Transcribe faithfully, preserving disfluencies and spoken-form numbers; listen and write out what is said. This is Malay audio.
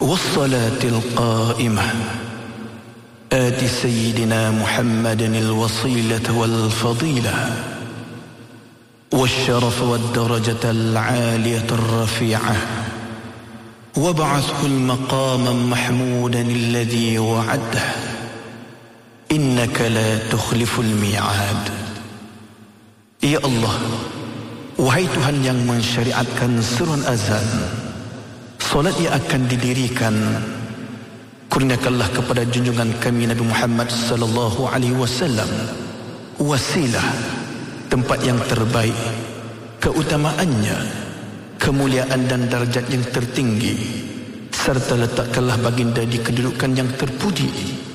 والصلاة القائمة آت سيدنا محمد الوصيلة والفضيلة والشرف والدرجة العالية الرفيعة وابعثه المقاما محمودا الذي وعده إنك لا تخلف الميعاد. Ya Allah, wahai Tuhan yang mensyariatkan seruan azan, solat yang akan didirikan, kurniakanlah kepada junjungan kami Nabi Muhammad sallallahu alaihi wasallam wasilah, tempat yang terbaik, keutamaannya, kemuliaan dan darjat yang tertinggi, serta letakkanlah baginda di kedudukan yang terpuji